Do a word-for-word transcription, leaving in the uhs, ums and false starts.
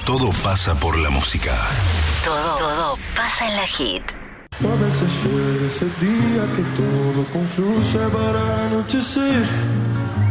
Todo pasa por la música. Todo, todo pasa en la hit. A veces llega ese día que todo confluye para anochecer.